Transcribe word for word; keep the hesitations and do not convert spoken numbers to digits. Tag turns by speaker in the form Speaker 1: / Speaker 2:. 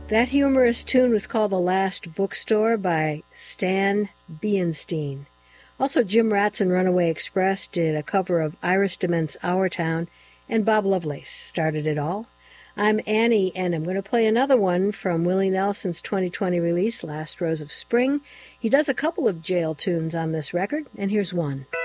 Speaker 1: That humorous tune was called The Last Bookstore by Stan Bienstein. Also, Jim Ratz and Runaway Express did a cover of Iris DeMent's Our Town, and Bob Lovelace started it all. I'm Annie, and I'm going to play another one from Willie Nelson's twenty twenty release, Last Rose of Spring. He does a couple of jail tunes on this record, and here's one.